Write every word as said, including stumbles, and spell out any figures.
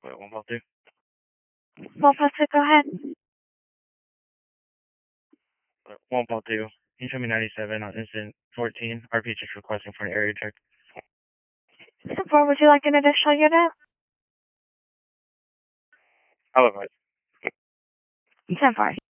Wait, one ball two. One plus two, go ahead. Wait, one ball two. Can you show me ninety-seven on instant fourteen? R P just requesting for an area check. Where would you like an additional unit? How about ten four.